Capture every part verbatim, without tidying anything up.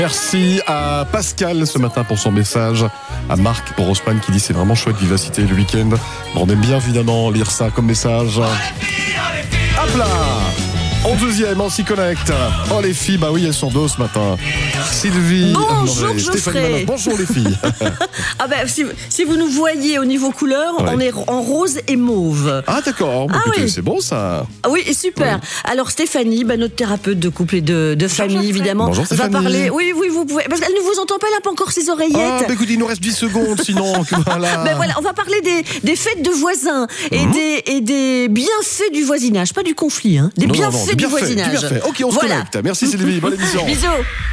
Merci à Pascal ce matin pour son message, à Marc pour Haussmann qui dit c'est vraiment chouette Vivacité le week-end. Bon, on aime bien évidemment lire ça comme message. Hop là! En deuxième, on s'y connecte. Oh les filles, bah oui, elles sont deux ce matin. Sylvie, bonjour Morel, Stéphanie Manon. Bonjour les filles. Ah ben, si, si vous nous voyez au niveau couleur, ouais. On est en rose et mauve. Ah d'accord, ah, écoutez, oui. C'est bon ça. Ah oui, super. Ouais. Alors Stéphanie, bah, notre thérapeute de couple et de, de famille évidemment, bonjour, va parler. Oui, oui, vous pouvez. Parce qu'elle ne vous entend pas, elle n'a pas encore ses oreillettes. Ah, bah écoutez, il nous reste dix secondes sinon. Voilà. Ben voilà, on va parler des, des fêtes de voisins et, mmh. des, et des bienfaits du voisinage, pas du conflit, hein. Des non, bienfaits non, non, du bien voisinage. Fait, bien fait. Ok, on se voilà. connecte. Merci Sylvie, bonne émission. Bisous.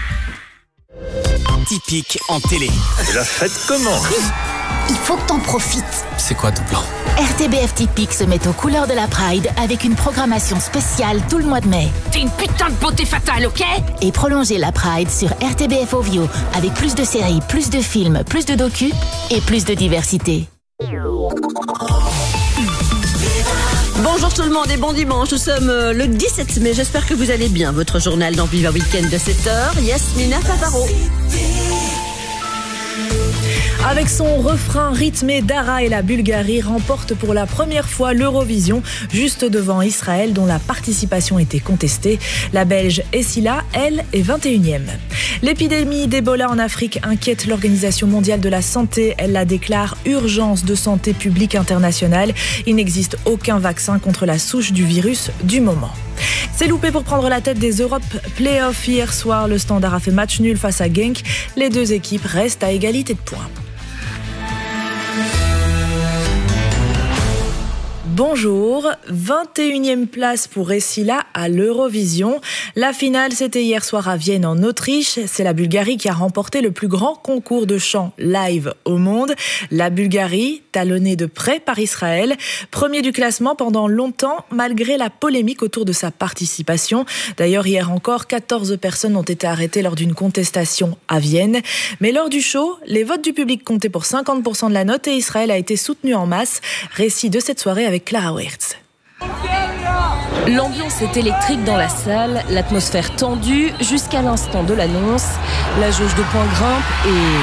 Typique en télé. La fête commence. Il faut que t'en profites. C'est quoi ton plan? R T B F Typique se met aux couleurs de la Pride avec une programmation spéciale tout le mois de mai. T'es une putain de beauté fatale, ok? Et prolongez la Pride sur R T B F Ovio avec plus de séries, plus de films, plus de docus et plus de diversité. Bonjour tout le monde et bon dimanche, nous sommes le dix-sept mai, j'espère que vous allez bien. Votre journal dans Viva Weekend de sept heures, Yasmina Favaro. Avec son refrain rythmé, Dara et la Bulgarie remportent pour la première fois l'Eurovision, juste devant Israël dont la participation était contestée. La Belge Essila, elle, est vingt et unième. L'épidémie d'Ebola en Afrique inquiète l'Organisation mondiale de la santé. Elle la déclare urgence de santé publique internationale. Il n'existe aucun vaccin contre la souche du virus du moment. C'est loupé pour prendre la tête des Europe Playoffs. Hier soir, le Standard a fait match nul face à Genk. Les deux équipes restent à égalité de points. Bonjour, vingt et unième place pour Essila à l'Eurovision. La finale, c'était hier soir à Vienne en Autriche. C'est la Bulgarie qui a remporté le plus grand concours de chant live au monde. La Bulgarie, talonnée de près par Israël, premier du classement pendant longtemps, malgré la polémique autour de sa participation. D'ailleurs, hier encore, quatorze personnes ont été arrêtées lors d'une contestation à Vienne. Mais lors du show, les votes du public comptaient pour cinquante pour cent de la note et Israël a été soutenu en masse. Récit de cette soirée avec Clara Wirtz. L'ambiance est électrique dans la salle, l'atmosphère tendue jusqu'à l'instant de l'annonce. La jauge de points grimpe et...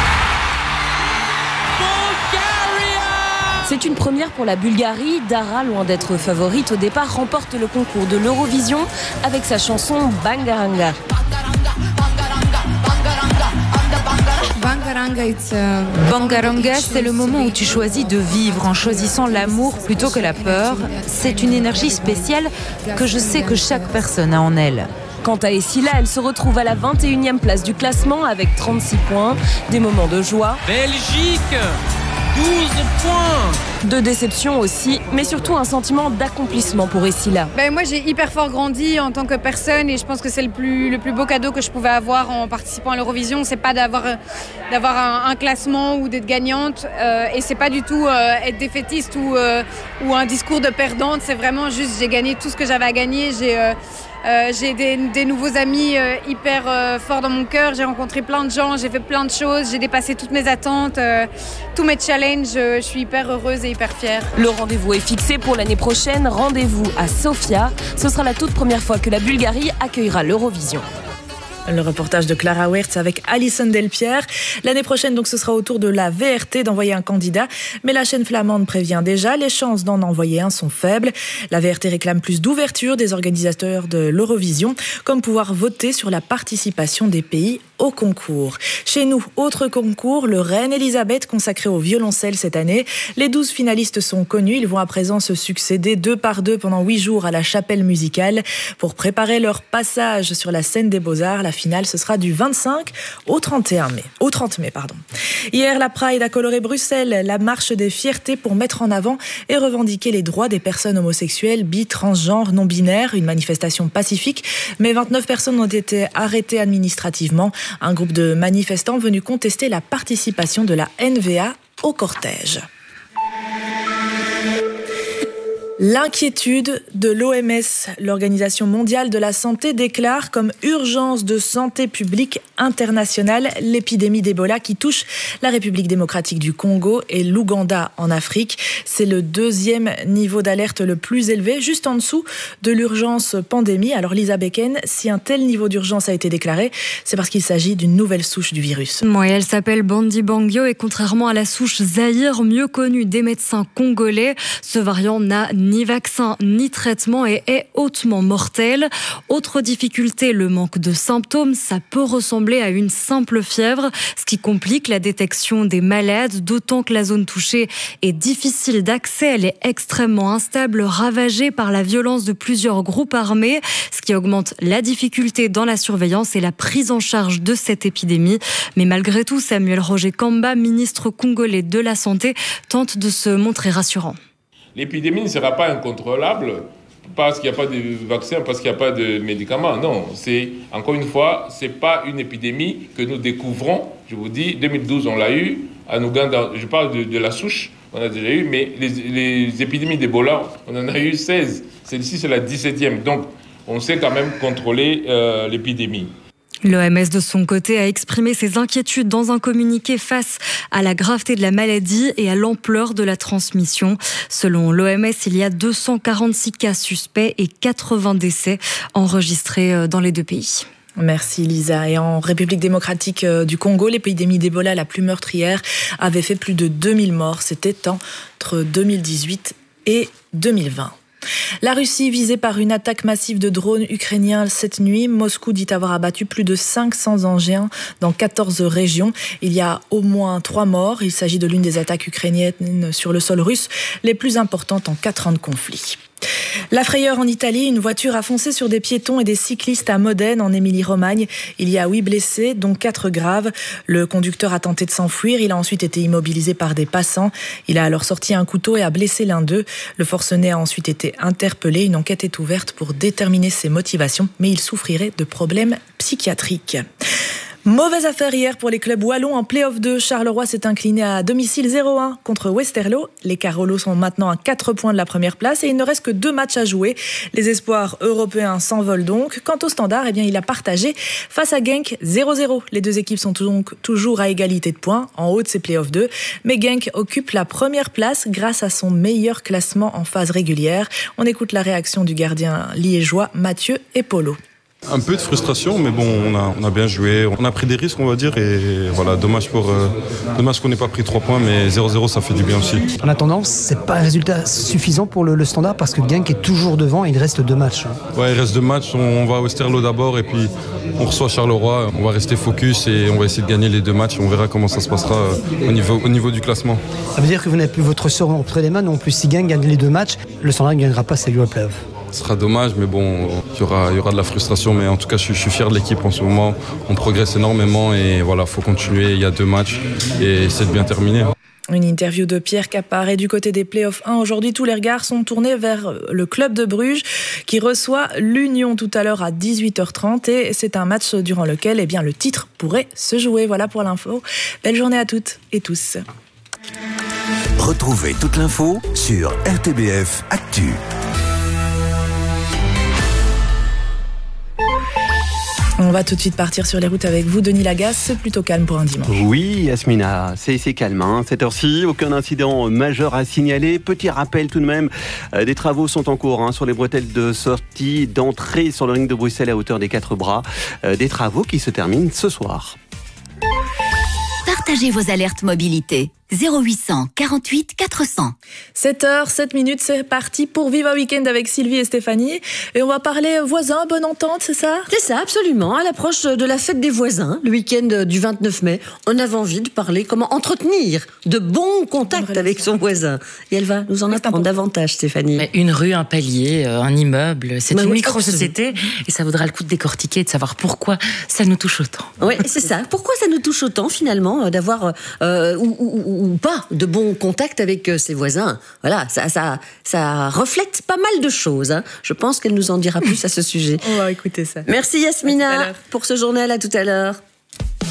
C'est une première pour la Bulgarie. Dara, loin d'être favorite au départ, remporte le concours de l'Eurovision avec sa chanson Bangaranga. Bangaranga, c'est le moment où tu choisis de vivre en choisissant l'amour plutôt que la peur. C'est une énergie spéciale que je sais que chaque personne a en elle. Quant à Essila, elle se retrouve à la vingt et unième place du classement avec trente-six points. Des moments de joie. Belgique, douze points. De déception aussi, mais surtout un sentiment d'accomplissement pour Essila. Ben moi, j'ai hyper fort grandi en tant que personne et je pense que c'est le plus, le plus beau cadeau que je pouvais avoir en participant à l'Eurovision. C'est pas d'avoir, d'avoir un, un classement ou d'être gagnante euh, et c'est pas du tout euh, être défaitiste ou, euh, ou un discours de perdante. C'est vraiment juste, j'ai gagné tout ce que j'avais à gagner. J'ai... Euh, Euh, j'ai des, des nouveaux amis euh, hyper euh, forts dans mon cœur, j'ai rencontré plein de gens, j'ai fait plein de choses, j'ai dépassé toutes mes attentes, euh, tous mes challenges, euh, je suis hyper heureuse et hyper fière. Le rendez-vous est fixé pour l'année prochaine, rendez-vous à Sofia. Ce sera la toute première fois que la Bulgarie accueillera l'Eurovision. Le reportage de Clara Wirtz avec Alison Delpierre. L'année prochaine, donc, ce sera au tour de la V R T d'envoyer un candidat. Mais la chaîne flamande prévient déjà, les chances d'en envoyer un sont faibles. La V R T réclame plus d'ouverture des organisateurs de l'Eurovision, comme pouvoir voter sur la participation des pays au concours. Chez nous, autre concours, le Reine Elisabeth consacré au violoncelle cette année. Les douze finalistes sont connus. Ils vont à présent se succéder deux par deux pendant huit jours à la chapelle musicale. Pour préparer leur passage sur la scène des Beaux-Arts, la finale, ce sera du vingt-cinq au trente et un mai. Au trente mai, pardon. Hier, la Pride a coloré Bruxelles, la marche des fiertés pour mettre en avant et revendiquer les droits des personnes homosexuelles, bi, transgenres, non-binaires. Une manifestation pacifique, mais vingt-neuf personnes ont été arrêtées administrativement. Un groupe de manifestants venus contester la participation de la N V A au cortège. L'inquiétude de l'O M S, l'Organisation mondiale de la santé, déclare comme urgence de santé publique internationale l'épidémie d'Ebola qui touche la République démocratique du Congo et l'Ouganda en Afrique. C'est le deuxième niveau d'alerte le plus élevé, juste en dessous de l'urgence pandémie. Alors Lisa Becken, si un tel niveau d'urgence a été déclaré, c'est parce qu'il s'agit d'une nouvelle souche du virus. Oui, elle s'appelle Bundibugyo et contrairement à la souche Zaïre, mieux connue des médecins congolais, ce variant n'a ni vaccin ni traitement et est hautement mortel. Autre difficulté, le manque de symptômes. Ça peut ressembler à une simple fièvre, ce qui complique la détection des malades, d'autant que la zone touchée est difficile d'accès. Elle est extrêmement instable, ravagée par la violence de plusieurs groupes armés, ce qui augmente la difficulté dans la surveillance et la prise en charge de cette épidémie. Mais malgré tout, Samuel Roger Kamba, ministre congolais de la Santé, tente de se montrer rassurant. L'épidémie ne sera pas incontrôlable parce qu'il n'y a pas de vaccin, parce qu'il n'y a pas de médicaments. Non, c'est, encore une fois, ce n'est pas une épidémie que nous découvrons. Je vous dis, deux mille douze, on l'a eu. En Ouganda, je parle de, de la souche, on a déjà eu, mais les, les épidémies d'Ebola, on en a eu seize. Celle-ci, c'est la dix-septième. Donc, on sait quand même contrôler euh, l'épidémie. L'O M S de son côté a exprimé ses inquiétudes dans un communiqué face à la gravité de la maladie et à l'ampleur de la transmission. Selon l'O M S, il y a deux cent quarante-six cas suspects et quatre-vingts décès enregistrés dans les deux pays. Merci Lisa. Et en République démocratique du Congo, l'épidémie d'Ebola la plus meurtrière avait fait plus de deux mille morts. C'était entre deux mille dix-huit et deux mille vingt. La Russie visée par une attaque massive de drones ukrainiens cette nuit. Moscou dit avoir abattu plus de cinq cents engins dans quatorze régions. Il y a au moins trois morts. Il s'agit de l'une des attaques ukrainiennes sur le sol russe les plus importantes en quatre ans de conflit. La frayeur en Italie, une voiture a foncé sur des piétons et des cyclistes à Modène, en Émilie-Romagne. Il y a huit blessés, dont quatre graves. Le conducteur a tenté de s'enfuir. Il a ensuite été immobilisé par des passants. Il a alors sorti un couteau et a blessé l'un d'eux. Le forcené a ensuite été interpellé. Une enquête est ouverte pour déterminer ses motivations, mais il souffrirait de problèmes psychiatriques. Mauvaise affaire hier pour les clubs wallons en play-off deux. Charleroi s'est incliné à domicile zéro un contre Westerlo. Les Carolos sont maintenant à quatre points de la première place et il ne reste que deux matchs à jouer. Les espoirs européens s'envolent donc. Quant au Standard, eh bien, il a partagé face à Genk zéro zéro. Les deux équipes sont donc toujours à égalité de points en haut de ces play-off deux. Mais Genk occupe la première place grâce à son meilleur classement en phase régulière. On écoute la réaction du gardien liégeois Mathieu Epolo. Un peu de frustration, mais bon, on a, on a bien joué. On a pris des risques, on va dire, et voilà, dommage, pour, euh, dommage qu'on n'ait pas pris trois points, mais zéro zéro, ça fait du bien aussi. En attendant, c'est pas un résultat suffisant pour le, le Standard, parce que Genk est toujours devant et il reste deux matchs. Ouais, il reste deux matchs. On, on va à Westerlo d'abord, et puis on reçoit Charleroi. On va rester focus et on va essayer de gagner les deux matchs. On verra comment ça se passera euh, au, niveau, au niveau du classement. Ça veut dire que vous n'avez plus votre sort entre les mains, non plus si Genk gagne les deux matchs, le Standard ne gagnera pas ses lieux à play-off. Ce sera dommage, mais bon, il y aura, il y aura de la frustration. Mais en tout cas, je, je suis fier de l'équipe en ce moment. On progresse énormément et voilà, il faut continuer. Il y a deux matchs et c'est de bien terminer. Une interview de Pierre Capard. Et du côté des play-off un, aujourd'hui, tous les regards sont tournés vers le club de Bruges qui reçoit l'Union tout à l'heure à dix-huit heures trente. Et c'est un match durant lequel eh bien, le titre pourrait se jouer. Voilà pour l'info. Belle journée à toutes et tous. Retrouvez toute l'info sur R T B F Actu. On va tout de suite partir sur les routes avec vous, Denis Lagasse. C'est plutôt calme pour un dimanche. Oui, Yasmina, c'est, c'est calme. Hein. Cette heure-ci, aucun incident majeur à signaler. Petit rappel tout de même, euh, des travaux sont en cours hein, sur les bretelles de sortie, d'entrée sur le ring de Bruxelles à hauteur des quatre bras. Euh, des travaux qui se terminent ce soir. Partagez vos alertes mobilité. zéro huit cent quarante-huit quatre cents. sept heures, sept minutes, c'est parti pour Viva Weekend avec Sylvie et Stéphanie. Et on va parler voisins, bonne entente, c'est ça ? C'est ça, absolument. À l'approche de la fête des voisins, le week-end du vingt-neuf mai, on avait envie de parler comment entretenir de bons contacts avec son voisin. Et elle va nous en apprendre davantage, Stéphanie. Mais une rue, un palier, un immeuble, c'est Mais une oui, micro-société et ça vaudra le coup de décortiquer et de savoir pourquoi ça nous touche autant. Oui, c'est ça. Pourquoi ça nous touche autant, finalement, d'avoir... Euh, ou, ou, ou pas de bons contacts avec ses voisins. Voilà, ça, ça, ça reflète pas mal de choses. Hein. Je pense qu'elle nous en dira plus à ce sujet. On va écouter ça. Merci Yasmina pour ce journal. À tout à l'heure.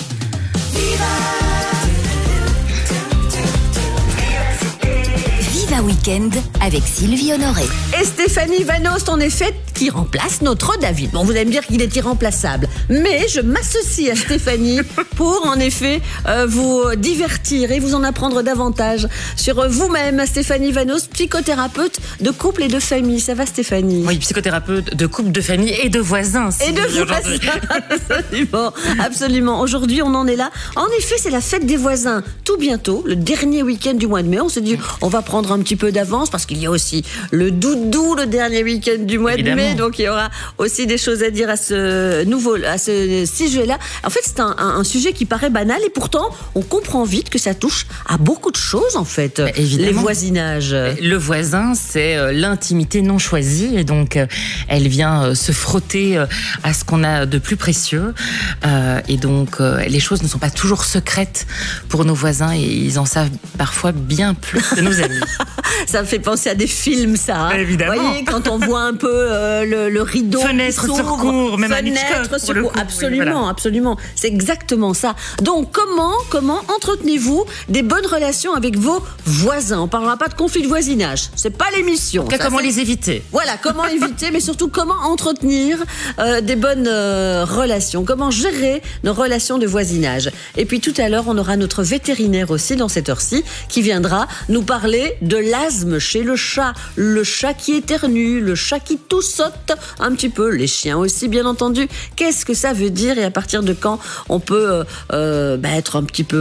Viva Viva Weekend avec Sylvie Honoré. Et Stéphanie Van Oost, en effet, qui remplace notre David. Bon, vous allez me dire qu'il est irremplaçable, mais je m'associe à Stéphanie pour, en effet, euh, vous divertir et vous en apprendre davantage sur vous-même. Stéphanie Van Oost, psychothérapeute de couple et de famille. Ça va, Stéphanie? Oui, psychothérapeute de couple, de famille et de voisins. Et de voisins, absolument, absolument. Aujourd'hui, on en est là. En effet, c'est la fête des voisins. Tout bientôt, le dernier week-end du mois de mai. On se dit, on va prendre un petit peu d'avance parce qu'il y a aussi le doudou, le dernier week-end du mois Évidemment. de mai. Donc, il y aura aussi des choses à dire à ce nouveau, à ce sujet-là. En fait, c'est un, un, un sujet qui paraît banal et pourtant, on comprend vite que ça touche à beaucoup de choses, en fait. Évidemment. Les voisinages. Le voisin, c'est l'intimité non choisie et donc, elle vient se frotter à ce qu'on a de plus précieux. Euh, et donc, euh, les choses ne sont pas toujours secrètes pour nos voisins et ils en savent parfois bien plus que nos amis. Ça me fait penser à des films, ça. Hein. Évidemment. Vous voyez, quand on voit un peu euh, le, le rideau Fenêtre qui sur cour, même à Hitchcock, sur cour. Absolument, oui, voilà. absolument. C'est exactement ça. Donc, comment, comment entretenez-vous des bonnes relations avec vos voisins? On parlera pas de conflit de voisinage. C'est pas l'émission. Ça, comment les éviter? Voilà, comment éviter, mais surtout comment entretenir euh, des bonnes euh, relations. Comment gérer nos relations de voisinage. Et puis tout à l'heure, on aura notre vétérinaire aussi dans cette heure-ci qui viendra nous parler de l'asthme chez le chat. Le chat qui éternue, le chat qui toussote un petit peu, les chiens aussi bien entendu. Qu'est-ce que ça veut dire et à partir de quand on peut euh, euh, bah, être un petit peu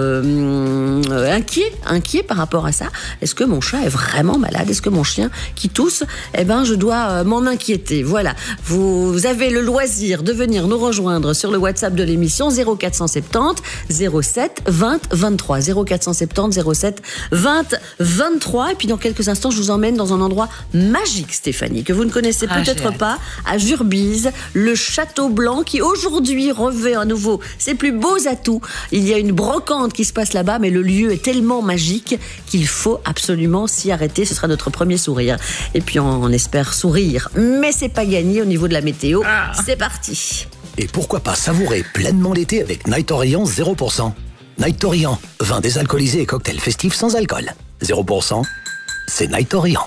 euh, euh, inquiet, inquiet par rapport à ça? Est-ce que mon chat est vraiment malade? Est-ce que mon chien qui tousse, eh ben je dois euh, m'en inquiéter? Voilà, vous, vous avez le loisir de venir nous rejoindre sur le WhatsApp de l'émission zéro quatre cent soixante-dix zéro sept vingt vingt-trois zéro quatre cent soixante-dix zéro sept vingt vingt-trois. Et puis dans quelques instants, je vous emmène dans un endroit magique, Stéphanie, que vous ne connaissez ah, peut-être pas, à Jurbise, le Château Blanc qui aujourd'hui revêt à nouveau ses plus beaux atouts. Il y a une brocante qui se passe là-bas, mais le lieu est tellement magique qu'il faut absolument s'y arrêter. Ce sera notre premier sourire. Et puis on, on espère sourire, mais c'est pas gagné au niveau de la météo. Ah. C'est parti. Et pourquoi pas savourer pleinement l'été avec Night Orient zéro pour cent. Night Orient, vin désalcoolisé et cocktail festif sans alcool. zéro pour cent, c'est Night Orient.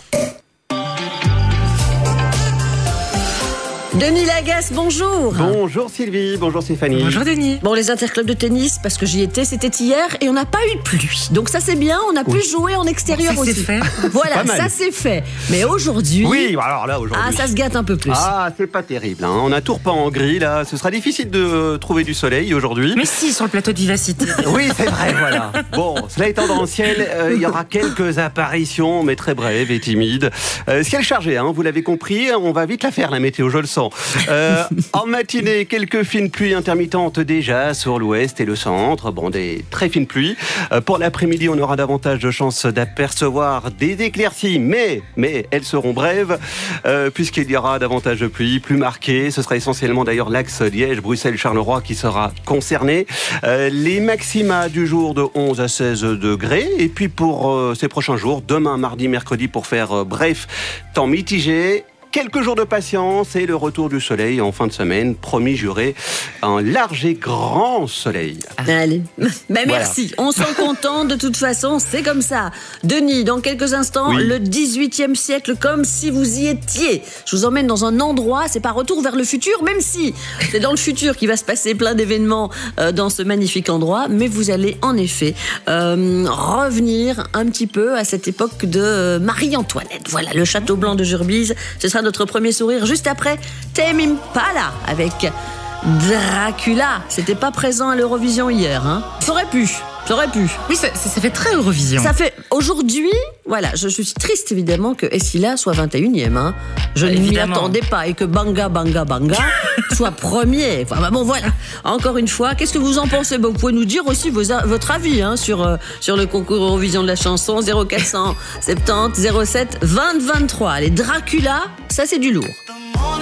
Denis Lagasse, bonjour. Bonjour Sylvie, bonjour Stéphanie. Bonjour Denis. Bon, les interclubs de tennis, parce que j'y étais, c'était hier et on n'a pas eu de pluie. Donc ça c'est bien, on a pu oui. jouer en extérieur bon, ça aussi. C'est fait. Voilà, ça c'est fait. Mais aujourd'hui, oui, alors là aujourd'hui. Ah, ça se gâte un peu plus. Ah, c'est pas terrible. Hein. On a tout repas en gris là. Ce sera difficile de trouver du soleil aujourd'hui. Mais si, sur le plateau de Vivacité. Oui, c'est vrai, voilà. Bon, cela étant dans le ciel, il euh, y aura quelques apparitions, mais très brèves et timides. Euh, ciel chargé, hein, vous l'avez compris. On va vite la faire la météo, je le sens. Euh, En matinée, quelques fines pluies intermittentes déjà sur l'ouest et le centre. Bon, des très fines pluies. Euh, pour l'après-midi, on aura davantage de chances d'apercevoir des éclaircies, mais, mais elles seront brèves, euh, puisqu'il y aura davantage de pluie, plus marquées. Ce sera essentiellement d'ailleurs l'axe Liège, Bruxelles, Charleroi qui sera concerné. Euh, les maxima du jour de onze à seize degrés. Et puis pour euh, ces prochains jours, demain, mardi, mercredi, pour faire euh, bref, temps mitigé. Quelques jours de patience et le retour du soleil en fin de semaine, promis juré, un large et grand soleil. Allez, bah, merci, voilà. On s'en contente de toute façon, c'est comme ça. Denis, dans quelques instants, oui. Le dix-huitième siècle, comme si vous y étiez. Je vous emmène dans un endroit, c'est pas retour vers le futur, même si c'est dans le futur qu'il va se passer plein d'événements euh, dans ce magnifique endroit, mais vous allez en effet euh, revenir un petit peu à cette époque de euh, Marie-Antoinette. Voilà, le Château Blanc de Jurbise, ce sera notre premier sourire juste après Tame Impala avec Dracula. C'était pas présent à l'Eurovision hier, hein. Ça aurait pu, ça aurait pu. Oui, ça, ça, ça fait très Eurovision. Ça fait aujourd'hui, voilà, je, je suis triste évidemment que Essila soit vingt et unième, hein. Je ne m'y attendais pas et que Banga Banga Banga soit premier. Enfin, bah bon, voilà. Encore une fois, qu'est-ce que vous en pensez? Vous pouvez nous dire aussi vos, votre avis hein, sur, euh, sur le concours Eurovision de la chanson. Zéro quatre cent soixante-dix zéro sept vingt vingt-trois. Allez, Dracula, ça c'est du lourd.